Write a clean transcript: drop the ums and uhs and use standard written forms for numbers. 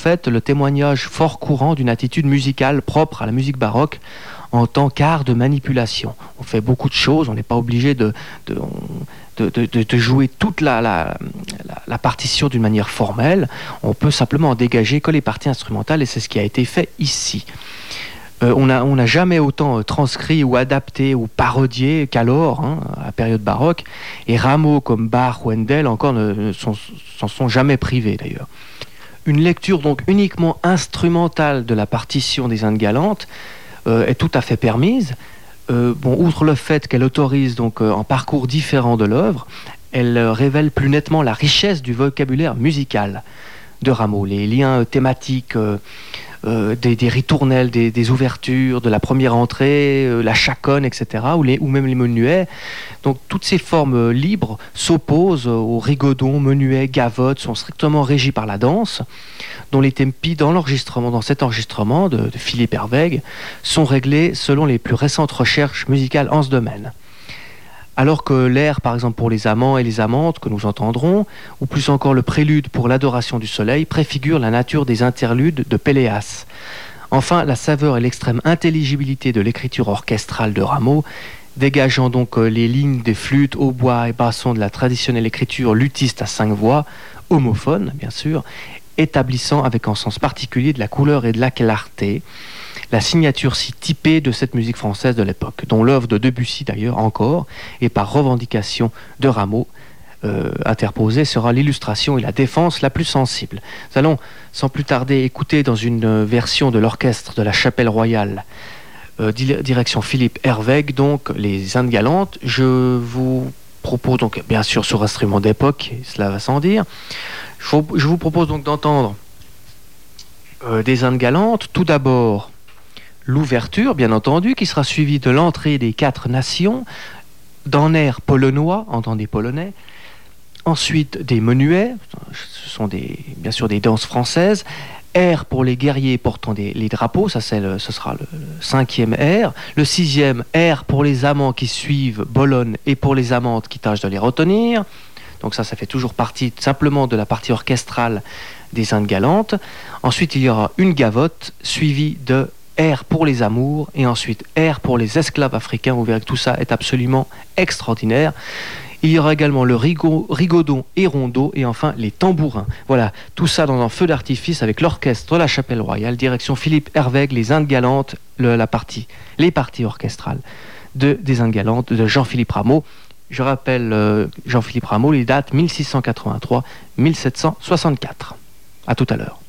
fait le témoignage fort courant d'une attitude musicale propre à la musique baroque en tant qu'art de manipulation. On fait beaucoup de choses, on n'est pas obligé de jouer toute la partition d'une manière formelle, on peut simplement en dégager que les parties instrumentales et c'est ce qui a été fait ici. On n'a jamais autant transcrit ou adapté ou parodié qu'alors, à la période baroque, et Rameau comme Bach ou Handel encore s'en sont jamais privés d'ailleurs. Une lecture donc uniquement instrumentale de la partition des Indes galantes est tout à fait permise. Outre le fait qu'elle autorise donc un parcours différent de l'œuvre, elle révèle plus nettement la richesse du vocabulaire musical de Rameau, les liens thématiques des ritournelles, des ouvertures, de la première entrée, la chaconne, etc., ou même les menuets. Donc toutes ces formes libres s'opposent aux rigodons, menuets, gavottes, sont strictement régies par la danse, dont les tempi dans cet enregistrement de Philippe Hervègue sont réglés selon les plus récentes recherches musicales en ce domaine. Alors que l'air, par exemple, pour les amants et les amantes, que nous entendrons, ou plus encore le prélude pour l'adoration du soleil, préfigurent la nature des interludes de Péléas. Enfin, la saveur et l'extrême intelligibilité de l'écriture orchestrale de Rameau, dégageant donc les lignes des flûtes, hautbois et bassons de la traditionnelle écriture luthiste à 5 voix, homophone, bien sûr, établissant avec un sens particulier de la couleur et de la clarté, la signature si typée de cette musique française de l'époque, dont l'œuvre de Debussy d'ailleurs encore, et par revendication de Rameau interposée, sera l'illustration et la défense la plus sensible. Nous allons sans plus tarder écouter dans une version de l'orchestre de la Chapelle Royale, direction Philippe Hervègue, donc les Indes galantes. Je vous propose donc, bien sûr sur instrument d'époque, cela va sans dire, je vous propose donc d'entendre des Indes galantes, tout d'abord l'ouverture, bien entendu, qui sera suivie de l'entrée des 4 nations, d'un air polonois, entendez polonais, ensuite des menuets, ce sont bien sûr des danses françaises, air pour les guerriers portant les drapeaux, ce sera le 5e air, le 6e air pour les amants qui suivent Bologne et pour les amantes qui tâchent de les retenir, donc ça fait toujours partie simplement de la partie orchestrale des Indes galantes. Ensuite il y aura une gavotte suivie de air pour les amours, et ensuite air pour les esclaves africains. Vous verrez que tout ça est absolument extraordinaire. Il y aura également le rigodon et rondeau, et enfin les tambourins. Voilà, tout ça dans un feu d'artifice avec l'orchestre de la Chapelle Royale, direction Philippe Hervègue, les Indes galantes, les parties orchestrales des Indes galantes de Jean-Philippe Rameau. Je rappelle Jean-Philippe Rameau, les dates 1683-1764. À tout à l'heure.